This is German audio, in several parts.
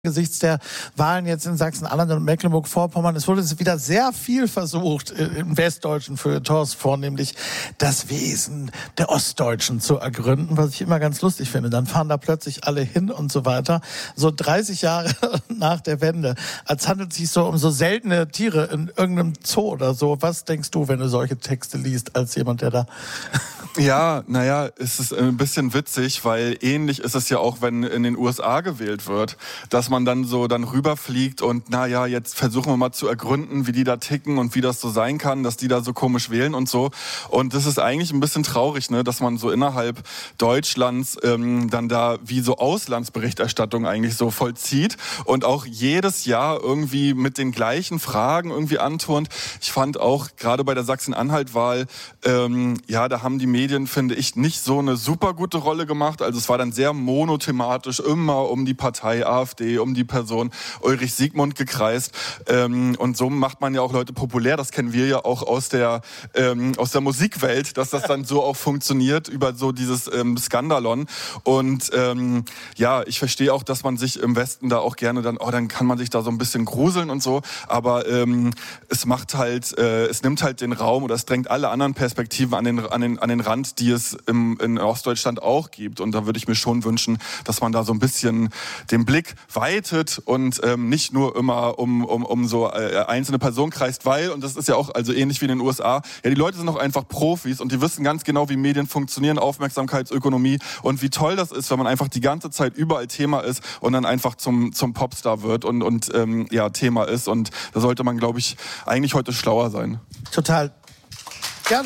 Angesichts der Wahlen jetzt in Sachsen-Anhalt und Mecklenburg-Vorpommern, es wurde wieder sehr viel versucht, im westdeutschen Feuilletons vornehmlich das Wesen der Ostdeutschen zu ergründen, was ich immer ganz lustig finde. Dann fahren da plötzlich alle hin und so weiter. So 30 Jahre nach der Wende, als handelt es sich so um so seltene Tiere in irgendeinem Zoo oder so. Was denkst du, wenn du solche Texte liest, als jemand, der da... Ja, naja, es ist ein bisschen witzig, weil ähnlich ist es ja auch, wenn in den USA gewählt wird, dass man dann rüberfliegt und naja, jetzt versuchen wir mal zu ergründen, wie die da ticken und wie das so sein kann, dass die da so komisch wählen und so. Und das ist eigentlich ein bisschen traurig, ne, dass man so innerhalb Deutschlands dann da wie so Auslandsberichterstattung eigentlich so vollzieht und auch jedes Jahr irgendwie mit den gleichen Fragen irgendwie anturnt. Ich fand auch gerade bei der Sachsen-Anhalt-Wahl, da haben die Medien, finde ich, nicht so eine super gute Rolle gemacht. Also es war dann sehr monothematisch, immer um die Partei AfD, um die Person Ulrich Siegmund gekreist. Und so macht man ja auch Leute populär. Das kennen wir ja auch aus der Musikwelt, dass das dann so auch funktioniert über so dieses Skandalon. Und ich verstehe auch, dass man sich im Westen da auch gerne dann kann man sich da so ein bisschen gruseln und so. Aber es nimmt halt den Raum oder es drängt alle anderen Perspektiven an den Rand, die es in Ostdeutschland auch gibt. Und da würde ich mir schon wünschen, dass man da so ein bisschen den Blick weitet und nicht nur immer um so einzelne Personen kreist, und das ist ja auch also ähnlich wie in den USA, ja, die Leute sind auch einfach Profis und die wissen ganz genau, wie Medien funktionieren, Aufmerksamkeitsökonomie und wie toll das ist, wenn man einfach die ganze Zeit überall Thema ist und dann einfach zum Popstar wird und Thema ist. Und da sollte man, glaube ich, eigentlich heute schlauer sein. Total. Gerne.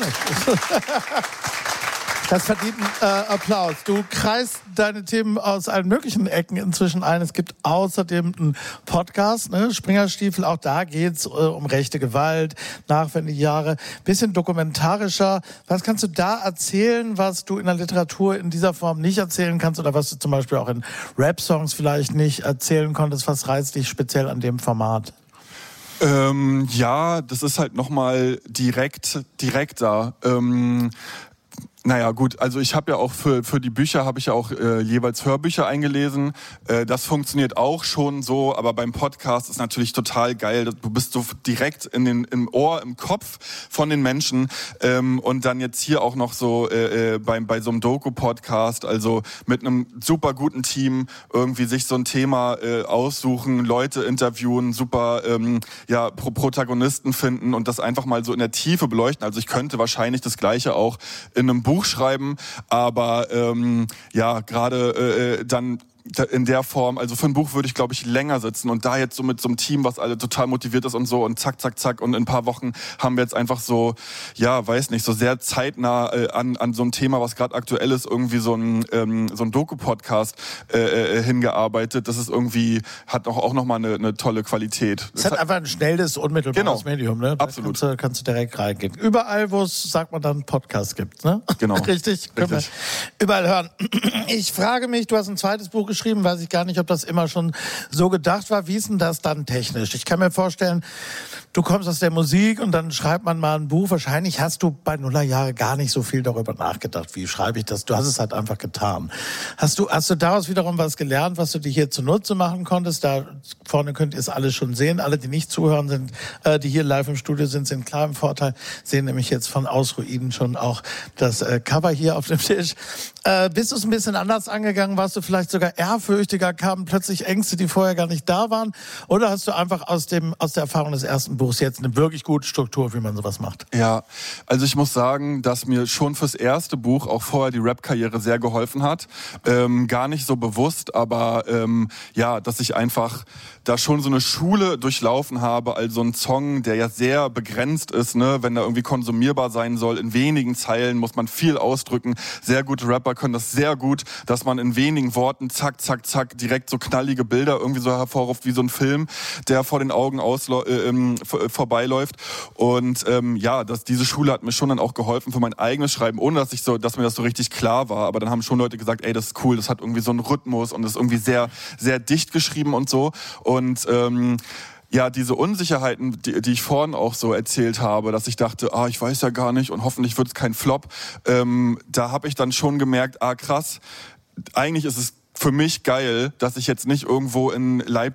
Das verdient einen Applaus. Du kreist deine Themen aus allen möglichen Ecken inzwischen ein. Es gibt außerdem einen Podcast, ne? Springerstiefel, auch da geht's um rechte Gewalt, Nachwendejahre, bisschen dokumentarischer. Was kannst du da erzählen, was du in der Literatur in dieser Form nicht erzählen kannst oder was du zum Beispiel auch in Rap-Songs vielleicht nicht erzählen konntest? Was reizt dich speziell an dem Format? Das ist halt nochmal direkter. Naja, gut, also ich habe ja auch für die Bücher habe ich ja auch jeweils Hörbücher eingelesen. Das funktioniert auch schon so, aber beim Podcast ist natürlich total geil. Du bist so direkt im Ohr, im Kopf von den Menschen. Und dann jetzt hier auch noch so bei so einem Doku-Podcast, also mit einem super guten Team irgendwie sich so ein Thema aussuchen, Leute interviewen, super Protagonisten finden und das einfach mal so in der Tiefe beleuchten. Also ich könnte wahrscheinlich das Gleiche auch in einem Buch schreiben, aber gerade dann in der Form, also für ein Buch würde ich, glaube ich, länger sitzen und da jetzt so mit so einem Team, was alle total motiviert ist und so und zack, zack, zack und in ein paar Wochen haben wir jetzt einfach so, so sehr zeitnah an so ein Thema, was gerade aktuell ist, irgendwie so ein Doku-Podcast hingearbeitet. Das ist irgendwie, hat auch nochmal eine tolle Qualität. Es hat einfach ein schnelles, unmittelbares Medium, ne? Absolut. Kannst du direkt reingehen. Überall, wo es, sagt man dann, Podcast gibt, ne? Genau. Richtig. Überall hören. Ich frage mich, du hast ein zweites Buch geschrieben, weiß ich gar nicht, ob das immer schon so gedacht war. Wie ist denn das dann technisch? Ich kann mir vorstellen, du kommst aus der Musik und dann schreibt man mal ein Buch. Wahrscheinlich hast du bei Nullerjahre gar nicht so viel darüber nachgedacht. Wie schreibe ich das? Du hast es halt einfach getan. Hast du daraus wiederum was gelernt, was du dir hier zunutze machen konntest? Da vorne könnt ihr es alle schon sehen. Alle, die nicht zuhören, die hier live im Studio sind klar im Vorteil. Sehen nämlich jetzt von Ausruiden schon auch das Cover hier auf dem Tisch. Bist du es ein bisschen anders angegangen? Warst du vielleicht sogar ehrfürchtiger? Kamen plötzlich Ängste, die vorher gar nicht da waren? Oder hast du einfach aus der Erfahrung des ersten Buchs jetzt eine wirklich gute Struktur, wie man sowas macht? Ja, also ich muss sagen, dass mir schon fürs erste Buch auch vorher die Rap-Karriere sehr geholfen hat. Gar nicht so bewusst, aber dass ich einfach da schon so eine Schule durchlaufen habe, also ein Song, der ja sehr begrenzt ist, ne, wenn er irgendwie konsumierbar sein soll. In wenigen Zeilen muss man viel ausdrücken. Sehr gute Rapper können das sehr gut, dass man in wenigen Worten zack, zack, zack direkt so knallige Bilder irgendwie so hervorruft wie so ein Film, der vor den Augen vorbeiläuft. Und diese Schule hat mir schon dann auch geholfen für mein eigenes Schreiben, ohne dass mir das so richtig klar war. Aber dann haben schon Leute gesagt, ey, das ist cool, das hat irgendwie so einen Rhythmus und ist irgendwie sehr, sehr dicht geschrieben und so. Und diese Unsicherheiten, die ich vorhin auch so erzählt habe, dass ich dachte, ich weiß ja gar nicht und hoffentlich wird es kein Flop, da habe ich dann schon gemerkt, krass, eigentlich ist es für mich geil, dass ich jetzt nicht irgendwo in